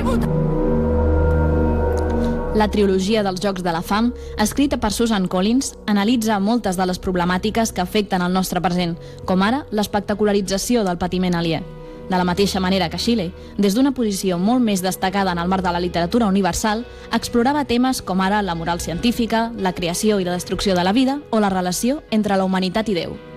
caigut! La trilogia dels Jocs de la Fam, escrita per Susan Collins, analitza moltes de les problemàtiques que afecten el nostre present, com ara l'espectacularització del patiment aliè. De la mateixa manera que Shelley, des d'una posició molt més destacada en el marc de la literatura universal, explorava temes com ara la moral científica, la creació i la destrucció de la vida o la relació entre la humanitat i Déu.